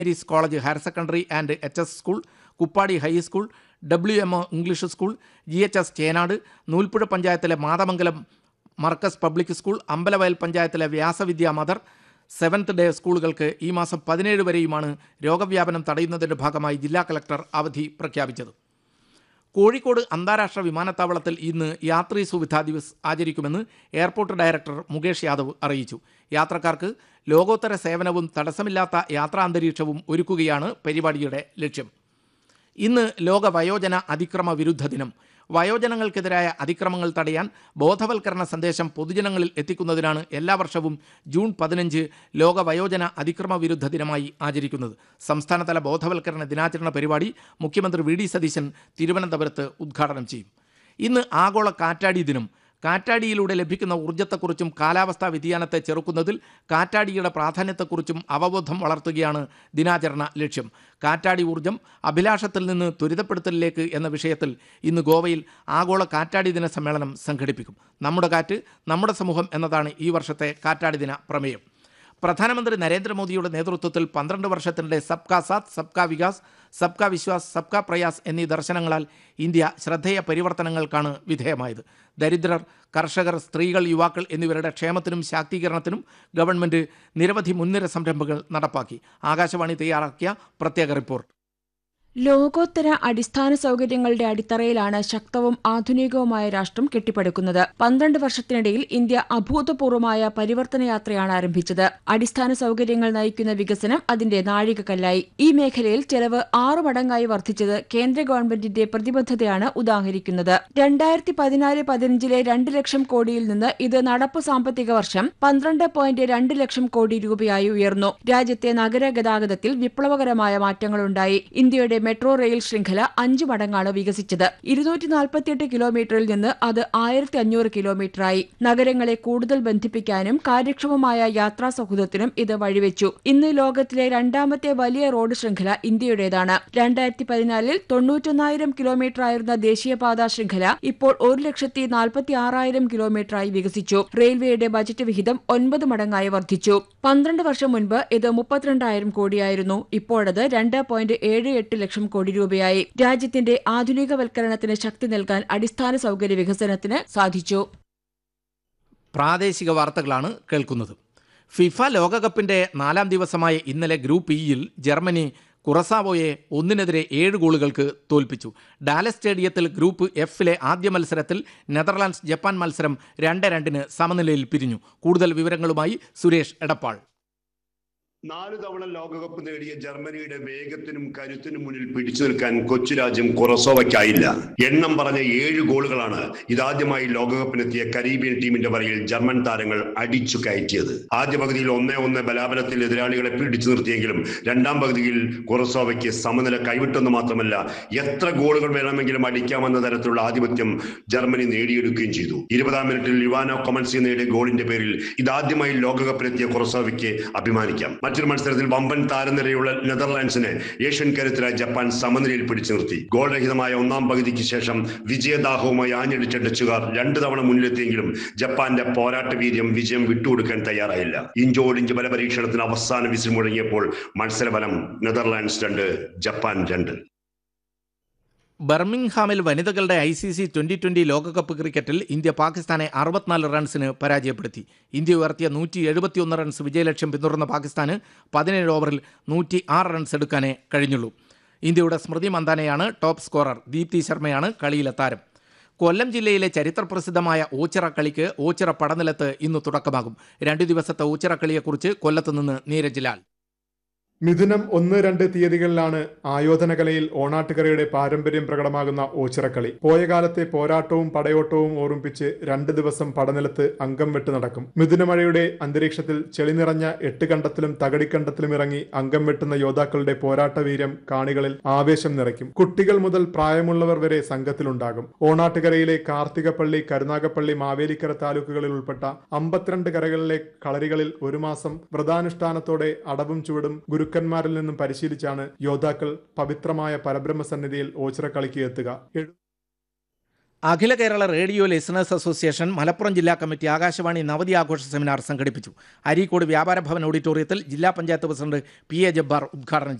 Mary's college higher secondary and HS school, Kuppadi high school, WMO English school, GHS Chenad, Noolpuzha പഞ്ചായത്തിലെ Mathamangalam Markaz public school, Ambalavayal പഞ്ചായത്തിലെ വ്യാസവിദ്യാ mother, 7th day സ്കൂളുകൾക്ക് ഈ മാസം 17 വരെയുമാണ് രോഗവ്യാപനം തടയുന്നതിൻ്റെ ഭാഗമായി ജില്ലാ കളക്ടർ അവധി പ്രഖ്യാപിച്ചത്. കോഴിക്കോട് അന്താരാഷ്ട്ര വിമാനത്താവളത്തിൽ ഇന്ന് യാത്രീ സുവിധാ ദിവസ് ആചരിക്കുമെന്ന് എയർപോർട്ട് ഡയറക്ടർ മുകേഷ് യാദവ് അറിയിച്ചു. യാത്രക്കാർക്ക് ലോകോത്തര സേവനവും തടസ്സമില്ലാത്ത യാത്രാന്തരീക്ഷവും ഒരുക്കുകയാണ് പരിപാടിയുടെ ലക്ഷ്യം. ഇന്ന് ലോക വയോജന അതിക്രമ വിരുദ്ധ ദിനം. വയോജനങ്ങൾക്കെതിരായ അതിക്രമങ്ങൾ തടയാൻ ബോധവൽക്കരണ സന്ദേശം പൊതുജനങ്ങളിൽ എത്തിക്കുന്നതിനാണ് എല്ലാ വർഷവും ജൂൺ 15 ലോക വയോജന അതിക്രമ വിരുദ്ധ ദിനമായി ആചരിക്കുന്നത്. സംസ്ഥാനതല ബോധവൽക്കരണ ദിനാചരണ പരിപാടി മുഖ്യമന്ത്രി VD സതീശൻ തിരുവനന്തപുരത്ത് ഉദ്ഘാടനം ചെയ്യും. ഇന്ന് ആഗോള കാറ്റാടി ദിനം. കാറ്റാടിയിലൂടെ ലഭിക്കുന്ന ഊർജ്ജത്തെക്കുറിച്ചും കാലാവസ്ഥാ വ്യതിയാനത്തെ ചെറുക്കുന്നതിൽ കാറ്റാടിയുടെ പ്രാധാന്യത്തെക്കുറിച്ചും അവബോധം വളർത്തുകയാണ് ദിനാചരണ ലക്ഷ്യം. കാറ്റാടി ഊർജ്ജം അഭിലാഷത്തിൽ നിന്ന് ത്വരിതപ്പെടുത്തലിലേക്ക് എന്ന വിഷയത്തിൽ ഇന്ന് ഗോവയിൽ ആഗോള കാറ്റാടി ദിന സമ്മേളനം സംഘടിപ്പിക്കും. നമ്മുടെ കാറ്റ് നമ്മുടെ സമൂഹം എന്നതാണ് ഈ വർഷത്തെ കാറ്റാടി ദിന പ്രമേയം. പ്രധാനമന്ത്രി നരേന്ദ്രമോദിയുടെ നേതൃത്വത്തിൽ 12 വർഷത്തിനിടെ സബ്കാ സാത്ത്, സബ്കാ വികാസ്, സബ്കാ വിശ്വാസ്, സബ്കാ പ്രയാസ് എന്നീ ദർശനങ്ങളാൽ ഇന്ത്യ ശ്രദ്ധേയ പരിവർത്തനങ്ങൾക്കാണ് വിധേയമായത്. ദരിദ്രർ, കർഷകർ, സ്ത്രീകൾ, യുവാക്കൾ എന്നിവരുടെ ക്ഷേമത്തിനും ശാക്തീകരണത്തിനും ഗവൺമെൻറ് നിരവധി മുൻനിര സംരംഭങ്ങൾ നടപ്പാക്കി. ആകാശവാണി തയ്യാറാക്കിയ പ്രത്യേക റിപ്പോർട്ട്. ലോകോത്തര അടിസ്ഥാന സൗകര്യങ്ങളുടെ അടിത്തറയിലാണ് ശക്തവും ആധുനികവുമായ രാഷ്ട്രം കെട്ടിപ്പടുക്കുന്നത്. 12 വർഷത്തിനിടയിൽ ഇന്ത്യ അഭൂതപൂർവമായ പരിവർത്തന യാത്രയാണ് ആരംഭിച്ചത്. അടിസ്ഥാന സൗകര്യങ്ങൾ നയിക്കുന്ന വികസനം അതിന്റെ നാഴികക്കല്ലായി. ഈ മേഖലയിൽ ചെലവ് 6 മടങ്ങായി വർദ്ധിച്ചത് കേന്ദ്ര ഗവൺമെന്റിന്റെ പ്രതിബദ്ധതയാണ് ഉദാഹരിക്കുന്നത്. 2014-15 2 ലക്ഷം കോടിയിൽ നിന്ന് ഇത് നടപ്പ് സാമ്പത്തിക വർഷം 12.2 ലക്ഷം കോടി രൂപയായി ഉയർന്നു. രാജ്യത്തെ നഗര ഗതാഗതത്തിൽ വിപ്ലവകരമായ മാറ്റങ്ങളുണ്ടായി. ഇന്ത്യയുടെ മെട്രോ റെയിൽ ശൃംഖല 5 മടങ്ങാണ് വികസിച്ചത്. 248 കിലോമീറ്ററിൽ നിന്ന് അത് 1500 കിലോമീറ്ററായി. നഗരങ്ങളെ കൂടുതൽ ബന്ധിപ്പിക്കാനും കാര്യക്ഷമമായ യാത്രാ സൗഹൃദത്തിനും ഇത് വഴിവെച്ചു. ഇന്ന് ലോകത്തിലെ 2ാമത്തെ വലിയ റോഡ് ശൃംഖല ഇന്ത്യയുടേതാണ്. 2014 91,000 കിലോമീറ്റർ ആയിരുന്ന ദേശീയപാതാ ശൃംഖല ഇപ്പോൾ 1,46,000 കിലോമീറ്ററായി വികസിച്ചു. റെയിൽവേയുടെ ബജറ്റ് വിഹിതം 9 മടങ്ങായി വർദ്ധിച്ചു. 12 വർഷം മുൻപ് ഇത് 32,000 കോടിയായിരുന്നു. ഇപ്പോഴത് 2.78 ലക്ഷം കോടി രൂപയായി. രാജ്യത്തിന്റെ ആധുനികവൽക്കരണത്തിന് ശക്തി നൽകാൻ അടിസ്ഥാന സൗകര്യ വികസനത്തിന് സാധിച്ചു. പ്രാദേശിക വാർത്തകളാണ് കേൾക്കുന്നത്. ഫിഫ ലോകകപ്പിന്റെ 4ാം ദിവസമായ ഇന്നലെ ഗ്രൂപ്പ് ഇയിൽ ജർമ്മനി കുറസാവോയെ 1-7 ഗോളുകൾക്ക് തോൽപ്പിച്ചു. ഡാലസ് സ്റ്റേഡിയത്തിൽ ഗ്രൂപ്പ് എഫിലെ ആദ്യ മത്സരത്തിൽ നെതർലാൻഡ്സ് ജപ്പാൻ മത്സരം 2-2 സമനിലയിൽ പിരിഞ്ഞു. കൂടുതൽ വിവരങ്ങളുമായി സുരേഷ് എടപ്പാൾ. 4 തവണ ലോകകപ്പ് നേടിയ ജർമ്മനിയുടെ വേഗത്തിനും കരുത്തിനും മുന്നിൽ പിടിച്ചു നിൽക്കാൻ കൊച്ചു രാജ്യം കൊറസോവയ്ക്കായില്ല. എണ്ണം പറഞ്ഞ 7 ഗോളുകളാണ് ഇതാദ്യമായി ലോകകപ്പിനെത്തിയ കരീബിയൻ ടീമിന്റെ വരയിൽ ജർമ്മൻ താരങ്ങൾ അടിച്ചു കയറ്റിയത്. ആദ്യ പകുതിയിൽ 1-1 ബലാബലത്തിൽ എതിരാളികളെ പിടിച്ചു നിർത്തിയെങ്കിലും 2ാം പകുതിയിൽ കൊറസോവയ്ക്ക് സമനില കൈവിട്ടെന്ന് മാത്രമല്ല എത്ര ഗോളുകൾ വേണമെങ്കിലും അടിക്കാമെന്ന തരത്തിലുള്ള ആധിപത്യം ജർമ്മനി നേടിയെടുക്കുകയും ചെയ്തു. 20ാം മിനിറ്റിൽ യുവാനോ കൊമൻസി നേടിയ ഗോളിന്റെ പേരിൽ ഇതാദ്യമായി ലോകകപ്പിലെത്തിയ കൊറസോവയ്ക്ക് അഭിമാനിക്കാം. മറ്റൊരു മത്സരത്തിൽ വമ്പൻ താരനിരയുള്ള നെതർലാൻഡ്സിനെ ഏഷ്യൻ കരുത്തരായ ജപ്പാൻ സമനിലയിൽ പിടിച്ചു നിർത്തി. ഗോൾ രഹിതമായ 1ാം പകുതിക്ക് ശേഷം വിജയദാഹവുമായി ആഞ്ഞടിച്ച ഡച്ചുകാർ 2 തവണ മുന്നിലെത്തിയെങ്കിലും ജപ്പാന്റെ പോരാട്ട വീര്യം വിജയം വിട്ടുകൊടുക്കാൻ തയ്യാറായില്ല. ഇഞ്ചോടിഞ്ച് ബലപരീക്ഷണത്തിന് അവസാന വിസിൽ മുഴങ്ങിയപ്പോൾ മത്സരഫലം നെതർലാൻഡ്സ് 2 ജപ്പാൻ 2. ബർമിംഗ്ഹാമിൽ വനിതകളുടെ ICC T20 ലോകകപ്പ് ക്രിക്കറ്റിൽ ഇന്ത്യ പാകിസ്ഥാനെ 64 റൺസിന് പരാജയപ്പെടുത്തി. ഇന്ത്യ ഉയർത്തിയ 171 റൺസ് വിജയലക്ഷ്യം പിന്തുടർന്ന പാകിസ്ഥാന് 17 ഓവറിൽ 106 റൺസ് എടുക്കാനേ കഴിഞ്ഞുള്ളൂ. ഇന്ത്യയുടെ സ്മൃതി മന്ദാനയാണ് ടോപ്പ് സ്കോറർ. ദീപ്തി ശർമ്മയാണ് കളിയിലെ താരം. കൊല്ലം ജില്ലയിലെ ചരിത്രപ്രസിദ്ധമായ ഓച്ചിറ കളിക്ക് ഓച്ചിറ പടനിലത്ത് ഇന്ന് തുടക്കമാകും. 2 ദിവസത്തെ ഓച്ചിറ കളിയെക്കുറിച്ച് കൊല്ലത്ത് നിന്ന് നീരജ് ലാൽ. മിഥുനം 1-2 തീയതികളിലാണ് ആയോധനകലയിൽ ഓണാട്ടുകരയുടെ പാരമ്പര്യം പ്രകടമാകുന്ന ഓച്ചിറക്കളി. പോയ കാലത്തെ പോരാട്ടവും പടയോട്ടവും ഓർമ്മിപ്പിച്ച് 2 ദിവസം പടനിലത്ത് അംഗം വെട്ട് നടക്കും. മിഥുനമഴയുടെ അന്തരീക്ഷത്തിൽ ചെളി നിറഞ്ഞ 8 കണ്ടത്തിലും തകടിക്കണ്ടത്തിലും ഇറങ്ങി അംഗം വെട്ടുന്ന യോദ്ധാക്കളുടെ പോരാട്ടവീര്യം കാണികളിൽ ആവേശം നിറയ്ക്കും. കുട്ടികൾ മുതൽ പ്രായമുള്ളവർ വരെ സംഘത്തിലുണ്ടാകും. ഓണാട്ടുകരയിലെ കാർത്തികപ്പള്ളി, കരുനാഗപ്പള്ളി, മാവേലിക്കര താലൂക്കുകളിൽ ഉൾപ്പെട്ട 52 കരകളിലെ കളരികളിൽ 1 മാസം വ്രതാനുഷ്ഠാനത്തോടെ അടവും ചുവടും ഗുരുക്കന്മാരിൽ നിന്നും പരിശീലിച്ചാണ് യോദ്ധാക്കൾ പവിത്രമായ പരബ്രഹ്മസന്നിധിയിൽ ഓച്ചിറക്കളിക്ക് എത്തുക. അഖില Kerala radio listeners association Malappuram ജില്ലാ കമ്മിറ്റി ആകാശവാണി നവതി ആഘോഷ സെമിനാർ സംഘടിപ്പിച്ചു. അരീക്കോട് വ്യാപാര ഭവൻ ഓഡിറ്റോറിയത്തിൽ ജില്ലാ panchayat president P A Jabbar ഉദ്ഘാടനം